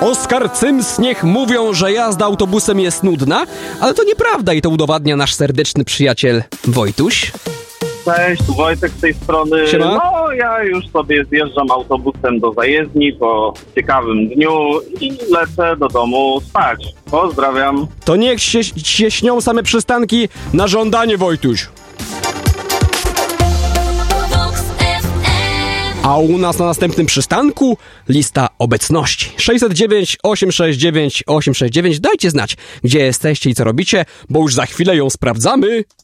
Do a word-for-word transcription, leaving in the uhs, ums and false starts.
Oskar Cyms, niech mówią, że jazda autobusem jest nudna, ale to nieprawda i to udowadnia nasz serdeczny przyjaciel Wojtuś. Cześć, tu Wojtek z tej strony. Siema. No, ja już sobie zjeżdżam autobusem do zajezdni po ciekawym dniu i lecę do domu spać. Pozdrawiam. To niech się, się śnią same przystanki na żądanie, Wojtuś. A u nas na następnym przystanku lista obecności. sześćset dziewięć, osiemset sześćdziesiąt dziewięć, osiemset sześćdziesiąt dziewięć. Dajcie znać, gdzie jesteście i co robicie, bo już za chwilę ją sprawdzamy.